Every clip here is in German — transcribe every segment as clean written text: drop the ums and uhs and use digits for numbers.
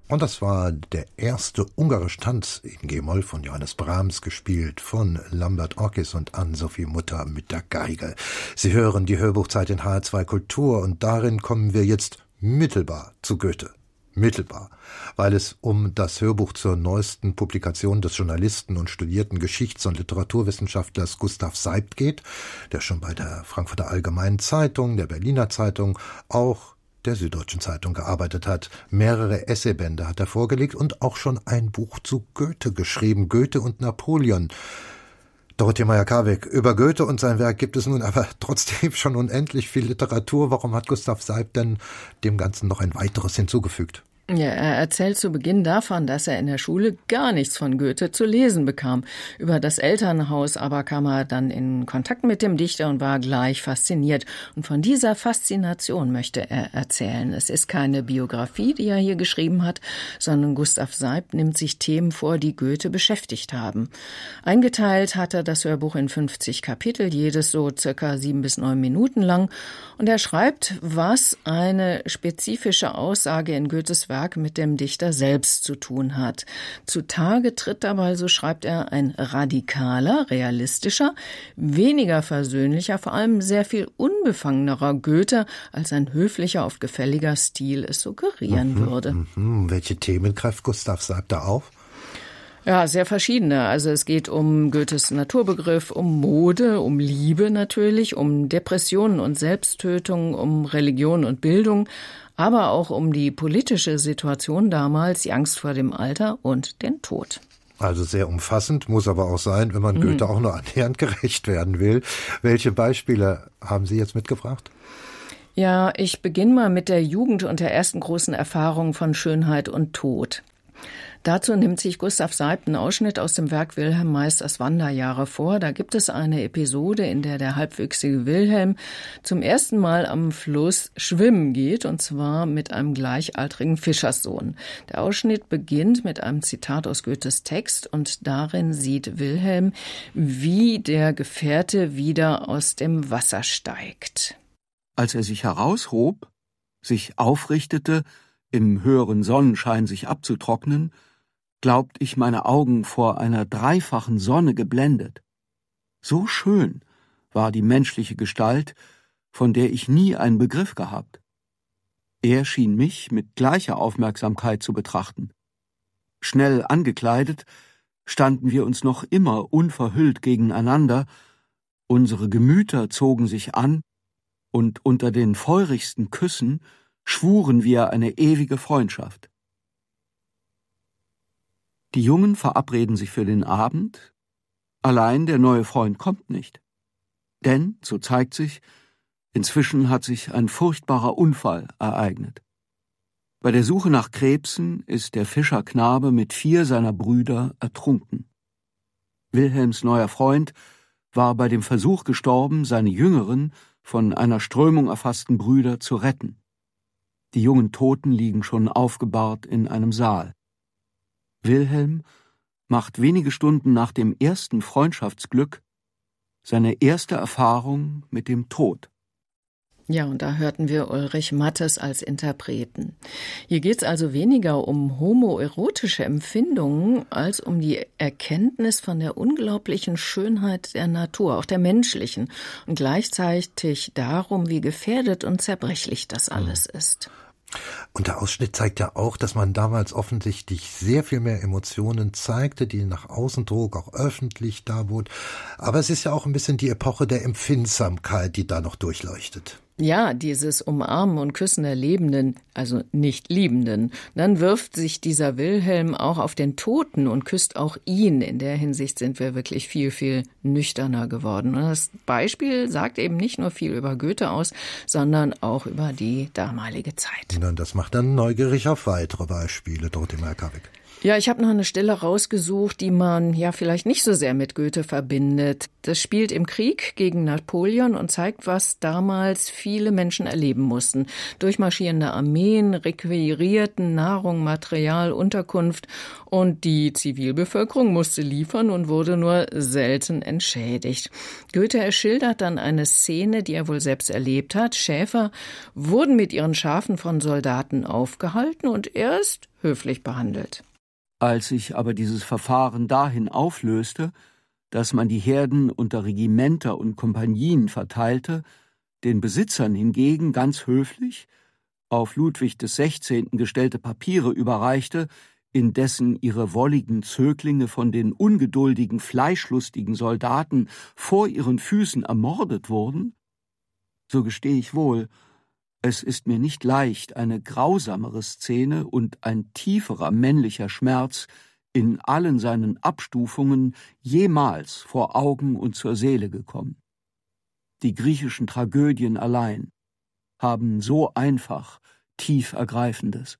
Und das war der erste ungarische Tanz in G-Moll von Johannes Brahms, gespielt von Lambert Orkis und Ann-Sophie Mutter mit der Geige. Sie hören die Hörbuchzeit in HR2 Kultur und darin kommen wir jetzt mittelbar zu Goethe. Mittelbar, weil es um das Hörbuch zur neuesten Publikation des Journalisten und studierten Geschichts- und Literaturwissenschaftlers Gustav Seibt geht, der schon bei der Frankfurter Allgemeinen Zeitung, der Berliner Zeitung, auch der Süddeutschen Zeitung gearbeitet hat. Mehrere Essaybände hat er vorgelegt und auch schon ein Buch zu Goethe geschrieben, Goethe und Napoleon. Dorothee Meyer-Karweg, über Goethe und sein Werk gibt es nun aber trotzdem schon unendlich viel Literatur. Warum hat Gustav Seibt denn dem Ganzen noch ein weiteres hinzugefügt? Ja, er erzählt zu Beginn davon, dass er in der Schule gar nichts von Goethe zu lesen bekam. Über das Elternhaus aber kam er dann in Kontakt mit dem Dichter und war gleich fasziniert. Und von dieser Faszination möchte er erzählen. Es ist keine Biografie, die er hier geschrieben hat, sondern Gustav Seibt nimmt sich Themen vor, die Goethe beschäftigt haben. Eingeteilt hat er das Hörbuch in 50 Kapitel, jedes so circa 7 bis 9 Minuten lang. Und er schreibt, was eine spezifische Aussage in Goethes Werk mit dem Dichter selbst zu tun hat. Zutage tritt dabei, so schreibt er, ein radikaler, realistischer, weniger versöhnlicher, vor allem sehr viel unbefangenerer Goethe, als ein höflicher, oft gefälliger Stil es suggerieren würde. Welche Themen greift Gustav Seibt da auf? Ja, sehr verschiedene. Also es geht um Goethes Naturbegriff, um Mode, um Liebe natürlich, um Depressionen und Selbsttötung, um Religion und Bildung, aber auch um die politische Situation damals, die Angst vor dem Alter und den Tod. Also sehr umfassend, muss aber auch sein, wenn man Goethe auch nur annähernd gerecht werden will. Welche Beispiele haben Sie jetzt mitgebracht? Ja, ich beginne mal mit der Jugend und der ersten großen Erfahrung von Schönheit und Tod. Dazu nimmt sich Gustav Seibt einen Ausschnitt aus dem Werk Wilhelm Meisters Wanderjahre vor. Da gibt es eine Episode, in der der halbwüchsige Wilhelm zum ersten Mal am Fluss schwimmen geht, und zwar mit einem gleichaltrigen Fischerssohn. Der Ausschnitt beginnt mit einem Zitat aus Goethes Text und darin sieht Wilhelm, wie der Gefährte wieder aus dem Wasser steigt. Als er sich heraushob, sich aufrichtete, im höheren Sonnenschein sich abzutrocknen, glaubt ich meine Augen vor einer dreifachen Sonne geblendet. So schön war die menschliche Gestalt, von der ich nie einen Begriff gehabt. Er schien mich mit gleicher Aufmerksamkeit zu betrachten. Schnell angekleidet standen wir uns noch immer unverhüllt gegeneinander, unsere Gemüter zogen sich an, und unter den feurigsten Küssen schwuren wir eine ewige Freundschaft. Die Jungen verabreden sich für den Abend, allein der neue Freund kommt nicht. Denn, so zeigt sich, inzwischen hat sich ein furchtbarer Unfall ereignet. Bei der Suche nach Krebsen ist der Fischerknabe mit 4 seiner Brüder ertrunken. Wilhelms neuer Freund war bei dem Versuch gestorben, seine jüngeren, von einer Strömung erfassten Brüder zu retten. Die jungen Toten liegen schon aufgebahrt in einem Saal. Wilhelm macht wenige Stunden nach dem ersten Freundschaftsglück seine erste Erfahrung mit dem Tod. Ja, und da hörten wir Ulrich Mattes als Interpreten. Hier geht's also weniger um homoerotische Empfindungen als um die Erkenntnis von der unglaublichen Schönheit der Natur, auch der menschlichen, und gleichzeitig darum, wie gefährdet und zerbrechlich das alles ist. Und der Ausschnitt zeigt ja auch, dass man damals offensichtlich sehr viel mehr Emotionen zeigte, die nach außen trug, auch öffentlich da wurde. Aber es ist ja auch ein bisschen die Epoche der Empfindsamkeit, die da noch durchleuchtet. Ja, dieses Umarmen und Küssen der Lebenden, also nicht Liebenden. Dann wirft sich dieser Wilhelm auch auf den Toten und küsst auch ihn. In der Hinsicht sind wir wirklich viel, viel nüchterner geworden. Und das Beispiel sagt eben nicht nur viel über Goethe aus, sondern auch über die damalige Zeit. Und das macht dann neugierig auf weitere Beispiele, Dorothee Meyer-Karweg. Ja, ich habe noch eine Stelle rausgesucht, die man ja vielleicht nicht so sehr mit Goethe verbindet. Das spielt im Krieg gegen Napoleon und zeigt, was damals viele Menschen erleben mussten. Durchmarschierende Armeen requirierten Nahrung, Material, Unterkunft und die Zivilbevölkerung musste liefern und wurde nur selten entschädigt. Goethe schildert dann eine Szene, die er wohl selbst erlebt hat. Schäfer wurden mit ihren Schafen von Soldaten aufgehalten und erst höflich behandelt. Als sich aber dieses Verfahren dahin auflöste, dass man die Herden unter Regimenter und Kompanien verteilte, den Besitzern hingegen ganz höflich auf Ludwig XVI. Gestellte Papiere überreichte, indessen ihre wolligen Zöglinge von den ungeduldigen, fleischlustigen Soldaten vor ihren Füßen ermordet wurden, so gestehe ich wohl, es ist mir nicht leicht, eine grausamere Szene und ein tieferer männlicher Schmerz in allen seinen Abstufungen jemals vor Augen und zur Seele gekommen. Die griechischen Tragödien allein haben so einfach tief Ergreifendes.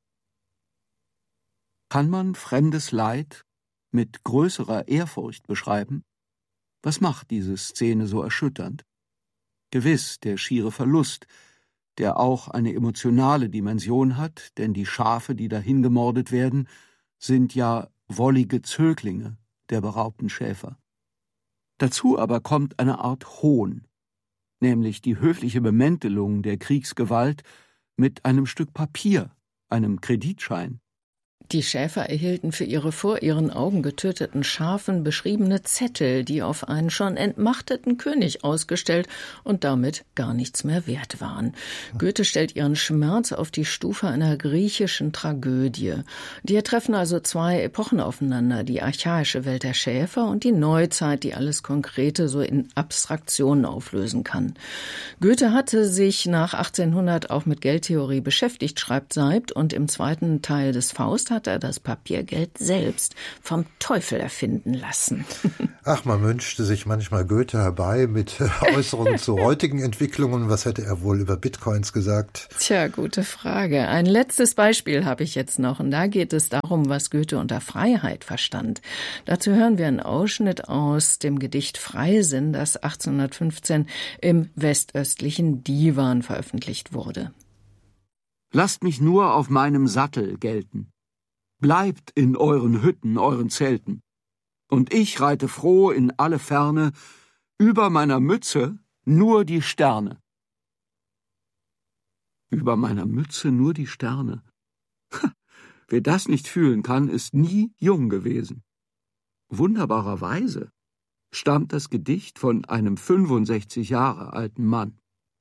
Kann man fremdes Leid mit größerer Ehrfurcht beschreiben? Was macht diese Szene so erschütternd? Gewiss der schiere Verlust, der auch eine emotionale Dimension hat, denn die Schafe, die dahin gemordet werden, sind ja wollige Zöglinge der beraubten Schäfer. Dazu aber kommt eine Art Hohn, nämlich die höfliche Bemäntelung der Kriegsgewalt mit einem Stück Papier, einem Kreditschein. Die Schäfer erhielten für ihre vor ihren Augen getöteten Schafen beschriebene Zettel, die auf einen schon entmachteten König ausgestellt und damit gar nichts mehr wert waren. Goethe stellt ihren Schmerz auf die Stufe einer griechischen Tragödie. Hier treffen also zwei Epochen aufeinander, die archaische Welt der Schäfer und die Neuzeit, die alles Konkrete so in Abstraktionen auflösen kann. Goethe hatte sich nach 1800 auch mit Geldtheorie beschäftigt, schreibt Seibt, und im zweiten Teil des Faust hat er das Papiergeld selbst vom Teufel erfinden lassen. Ach, man wünschte sich manchmal Goethe herbei mit Äußerungen zu heutigen Entwicklungen. Was hätte er wohl über Bitcoins gesagt? Tja, gute Frage. Ein letztes Beispiel habe ich jetzt noch, und da geht es darum, was Goethe unter Freiheit verstand. Dazu hören wir einen Ausschnitt aus dem Gedicht Freisinn, das 1815 im westöstlichen Divan veröffentlicht wurde. Lasst mich nur auf meinem Sattel gelten. Bleibt in euren Hütten, euren Zelten. Und ich reite froh in alle Ferne, über meiner Mütze nur die Sterne. Über meiner Mütze nur die Sterne. Wer das nicht fühlen kann, ist nie jung gewesen. Wunderbarerweise stammt das Gedicht von einem 65 Jahre alten Mann.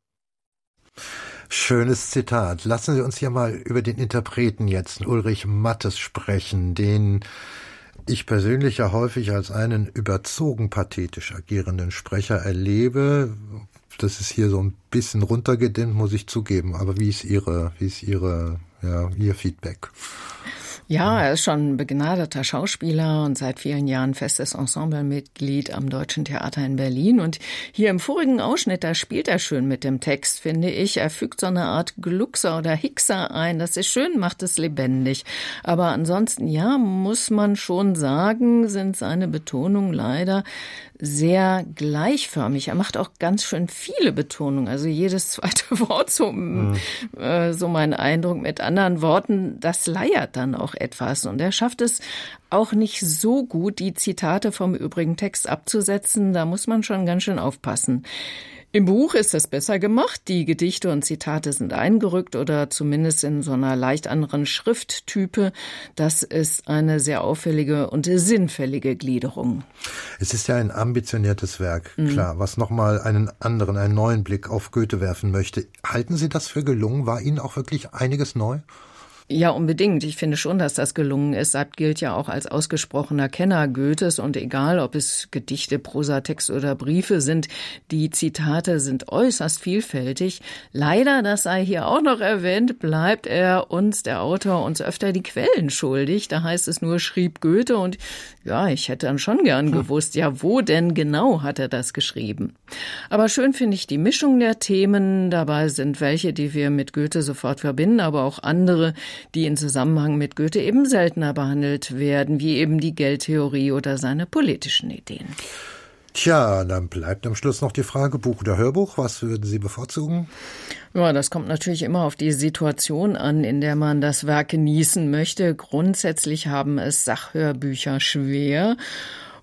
Schönes Zitat. Lassen Sie uns hier mal über den Interpreten jetzt, Ulrich Mattes, sprechen, den ich persönlich ja häufig als einen überzogen pathetisch agierenden Sprecher erlebe. Das ist hier so ein bisschen runtergedimmt, muss ich zugeben. Aber wie ist Ihr Feedback? Ja, er ist schon ein begnadeter Schauspieler und seit vielen Jahren festes Ensemblemitglied am Deutschen Theater in Berlin. Und hier im vorigen Ausschnitt, da spielt er schön mit dem Text, finde ich. Er fügt so eine Art Gluckser oder Hickser ein. Das ist schön, macht es lebendig. Aber ansonsten, ja, muss man schon sagen, sind seine Betonungen leider sehr gleichförmig. Er macht auch ganz schön viele Betonungen, also jedes zweite Wort, so mein Eindruck. Mit anderen Worten, das leiert dann auch etwas. Und er schafft es auch nicht so gut, die Zitate vom übrigen Text abzusetzen. Da muss man schon ganz schön aufpassen. Im Buch ist es besser gemacht. Die Gedichte und Zitate sind eingerückt oder zumindest in so einer leicht anderen Schrifttype. Das ist eine sehr auffällige und sinnfällige Gliederung. Es ist ja ein ambitioniertes Werk, klar, was nochmal einen neuen Blick auf Goethe werfen möchte. Halten Sie das für gelungen? War Ihnen auch wirklich einiges neu? Ja, unbedingt. Ich finde schon, dass das gelungen ist. Seibt gilt ja auch als ausgesprochener Kenner Goethes und egal, ob es Gedichte, Prosatext oder Briefe sind, die Zitate sind äußerst vielfältig. Leider, das sei hier auch noch erwähnt, bleibt er uns, der Autor, uns öfter die Quellen schuldig. Da heißt es nur, schrieb Goethe und ja, ich hätte dann schon gern gewusst, ja, wo denn genau hat er das geschrieben? Aber schön finde ich die Mischung der Themen. Dabei sind welche, die wir mit Goethe sofort verbinden, aber auch andere, die in Zusammenhang mit Goethe eben seltener behandelt werden, wie eben die Geldtheorie oder seine politischen Ideen. Tja, dann bleibt am Schluss noch die Frage, Buch oder Hörbuch, was würden Sie bevorzugen? Ja, das kommt natürlich immer auf die Situation an, in der man das Werk genießen möchte. Grundsätzlich haben es Sachhörbücher schwer.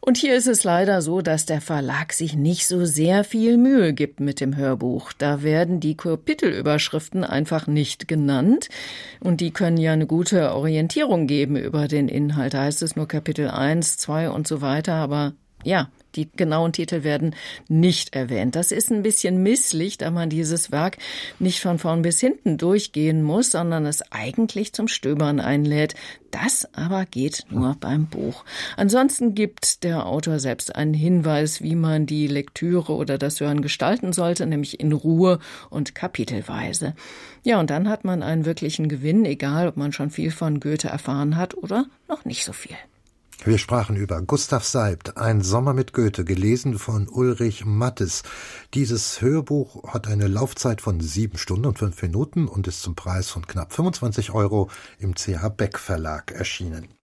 Und hier ist es leider so, dass der Verlag sich nicht so sehr viel Mühe gibt mit dem Hörbuch. Da werden die Kapitelüberschriften einfach nicht genannt. Und die können ja eine gute Orientierung geben über den Inhalt. Da heißt es nur Kapitel 1, 2 und so weiter. Aber ja, die genauen Titel werden nicht erwähnt. Das ist ein bisschen misslich, da man dieses Werk nicht von vorn bis hinten durchgehen muss, sondern es eigentlich zum Stöbern einlädt. Das aber geht nur beim Buch. Ansonsten gibt der Autor selbst einen Hinweis, wie man die Lektüre oder das Hören gestalten sollte, nämlich in Ruhe und kapitelweise. Ja, und dann hat man einen wirklichen Gewinn, egal ob man schon viel von Goethe erfahren hat oder noch nicht so viel. Wir sprachen über Gustav Seibt, Ein Sommer mit Goethe, gelesen von Ulrich Mattes. Dieses Hörbuch hat eine Laufzeit von 7 Stunden und 5 Minuten und ist zum Preis von knapp 25 € im CH Beck Verlag erschienen.